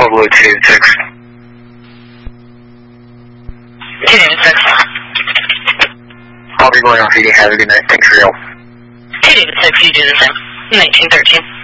Blue 2-6. 2-6. I'll be going on PD. Have a good night. Thanks for your help. 2-6, you do the same. 1913.